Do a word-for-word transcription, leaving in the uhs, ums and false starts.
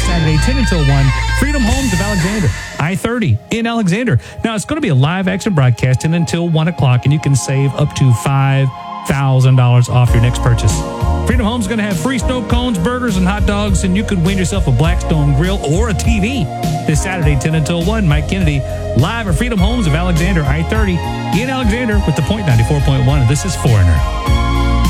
Saturday, ten until one. Freedom Homes of Alexander, I thirty in Alexander. Now, it's going to be a live action broadcasting until one o'clock, and you can save up to five thousand dollars off your next purchase. Freedom Homes is going to have free snow cones, burgers, and hot dogs, and you can win yourself a Blackstone grill or a T V this Saturday, ten until one. Mike Kennedy, live at Freedom Homes of Alexander, I thirty in Alexander with the Point ninety-four point one. This is Foreigner.